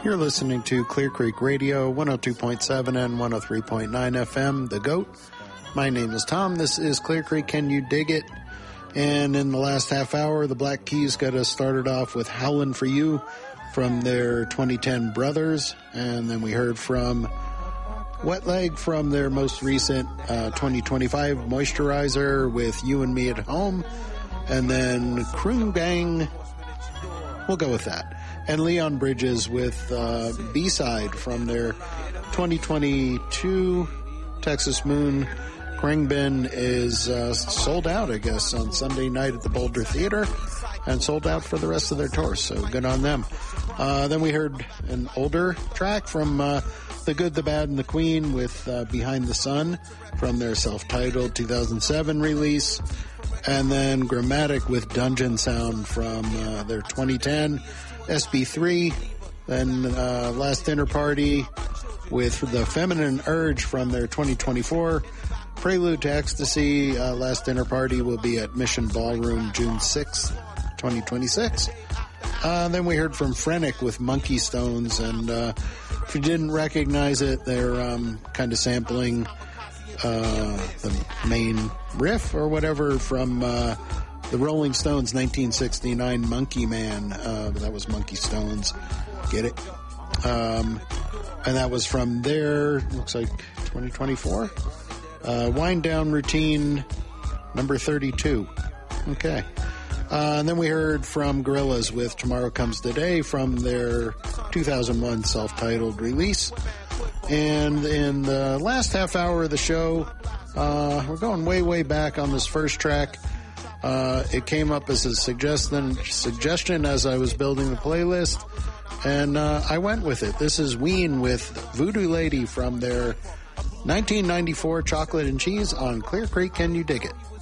You're listening to Clear Creek Radio, 102.7 and 103.9 FM, The GOAT. My name is Tom. This is Clear Creek. Can you dig it? And in the last half hour, the Black Keys got us started off with Howlin' For You from their 2010 Brothers. And then we heard from Wet Leg from their most recent 2025 Moisturizer with You and Me at Home. And then Kroon Bang, we'll go with that. And Leon Bridges with B-Side from their 2022 Texas Moon. Krangbin is sold out, I guess, on Sunday night at the Boulder Theater and sold out for the rest of their tour, so good on them. Then we heard an older track from The Good, the Bad, and the Queen with Behind the Sun from their self-titled 2007 release. And then Grammatic with Dungeon Sound from their 2010 SB3. Then Last Dinner Party with The Feminine Urge from their 2024 Prelude to Ecstasy. Last Dinner Party will be at Mission Ballroom June 6th, 2026. Then we heard from Frenic with Monkey Stones, and if you didn't recognize it, they're kind of sampling the main riff or whatever from the Rolling Stones' 1969 Monkey Man. That was Monkey Stones. Get it? And that was from their, looks like 2024, Wind Down Routine number 32. Okay. And then we heard from Gorillaz with Tomorrow Comes Today from their 2001 self-titled release. And in the last half hour of the show, we're going way, way back on this first track. It came up as a suggestion as I was building the playlist, and I went with it. This is Ween with Voodoo Lady from their 1994 Chocolate and Cheese on Clear Creek. Can you dig it?